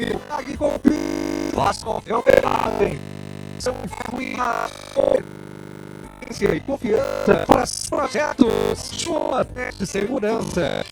Pague com as confiáveis. São e confiança para os projetos. Sua de segurança.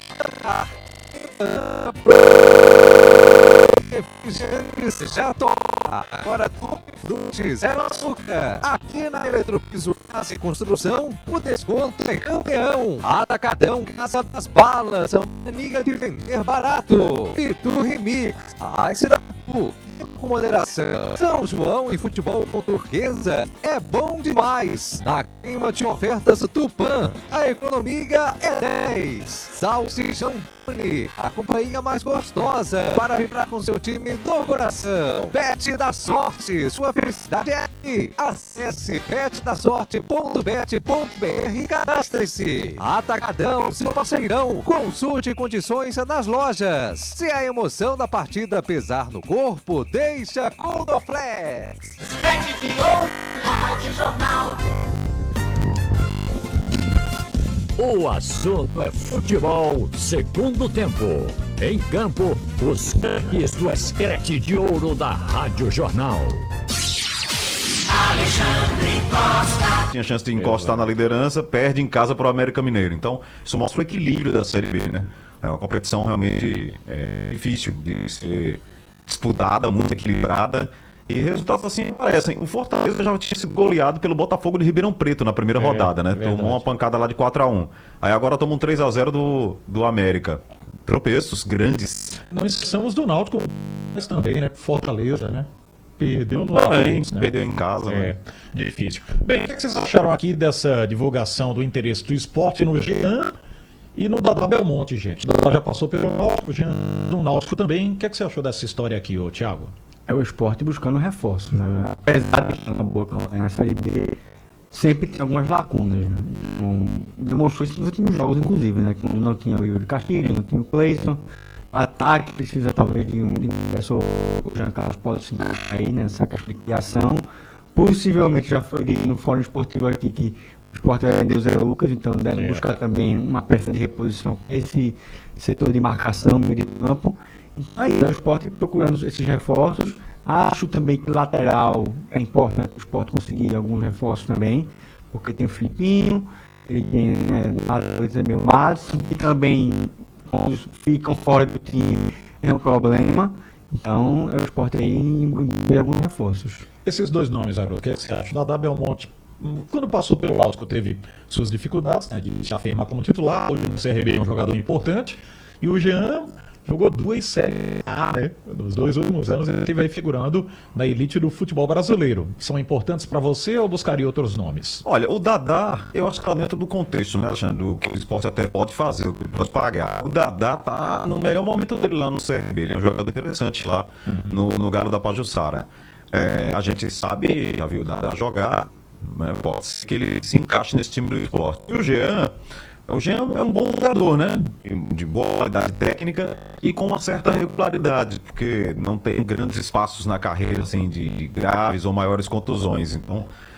Refrigerante já toma. Agora tudo frutes zero açúcar. Aqui na Eletropiso Casa e Construção, o desconto é campeão. Atacadão Casa das Balas, são amiga de vender barato. Pitu Remix, com moderação. São João e futebol com turquesa é bom demais. Na queima de ofertas Tupã, a economia é 10. Salsichão Tony, a companhia mais gostosa para vibrar com seu time do coração. Bet da Sorte, sua felicidade é aqui. Acesse betdasorte.bet.br e cadastre-se. Atacadão, seu parceirão, consulte condições nas lojas. Se a emoção da partida pesar no corpo, deixa com o Dorflex. Rádio Jornal. O assunto é futebol, segundo tempo. Em campo, os craques do esquete de ouro da Rádio Jornal. Alexandre Costa. Tinha chance de encostar na liderança, perde em casa para o América Mineiro. Então, isso mostra o equilíbrio da Série B, né? É uma competição realmente difícil de ser disputada, muito equilibrada. E resultados assim aparecem. O Fortaleza já tinha sido goleado pelo Botafogo de Ribeirão Preto na primeira rodada, né? Tomou uma pancada lá de 4-1. Aí agora toma um 3-0 do América. Tropeços grandes. Não esqueçamos do Náutico, mas também, né? Fortaleza, né? Perdeu no Náutico, né? Perdeu em casa, né? Difícil. Bem, o que vocês acharam aqui dessa divulgação do interesse do esporte no Jean e no Dadá Belmonte, gente? O Dadá já passou pelo Náutico, o Jean no Náutico também. O que você achou dessa história aqui, ô Thiago? É o esporte buscando reforço, né? Apesar de ter uma boa campanha na Série B, sempre tem algumas lacunas, né? Demonstrou isso nos últimos jogos, inclusive, né? Quando não tinha o Yuri Castilho, não tinha o Cleison. Ataque precisa talvez de um pessoa, o Jean Carlos pode se aí nessa questão de criação. Possivelmente já foi no Fórum Esportivo aqui que o esporte vai vender o Zé Lucas, então deve buscar também uma peça de reposição para esse setor de marcação, meio de campo. Aí o esporte procurando esses reforços. Acho também que lateral é importante o esporte conseguir alguns reforços também, porque tem o Filipinho, ele tem também o Madison, que também ficam fora do time, é um problema. Então o esporte aí tem alguns reforços. Esses dois nomes, Haroldo, o que você acha? Dadá Belmonte, quando passou pelo Náutico, teve suas dificuldades, né, de se afirmar como titular. Hoje no CRB é um jogador importante. E o Jean jogou 2 séries A, né? Nos 2 últimos anos ele esteve aí figurando na elite do futebol brasileiro. São importantes para você ou buscaria outros nomes? Olha, o Dadá, eu acho que está dentro do contexto, né, Alexandre? Do que o esporte até pode fazer, o que pode pagar. O Dadá tá no melhor momento dele lá no CRB. Ele é um jogador interessante lá no Galo da Pajuçara. A gente sabe, já viu o Dadá jogar, né? Pode ser que ele se encaixe nesse time do esporte. E o Jean é um bom jogador, né? De boa qualidade técnica e com uma certa regularidade, porque não tem grandes espaços na carreira assim, de graves ou maiores contusões. Então,